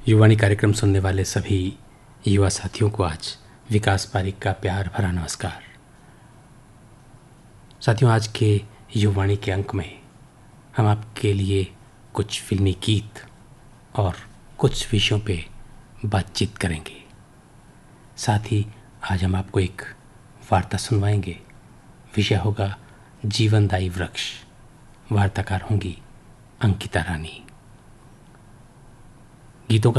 युवाणी कार्यक्रम सुनने वाले सभी युवा साथियों को आज विकास पारिक का प्यार भरा नमस्कार। साथियों, आज के युवाणी के अंक में हम आपके लिए कुछ फिल्मी गीत और कुछ विषयों पे बातचीत करेंगे। साथ ही आज हम आपको एक वार्ता सुनवाएंगे। विषय होगा जीवनदायी वृक्ष। वार्ताकार होंगी अंकिता रानी। गीतों का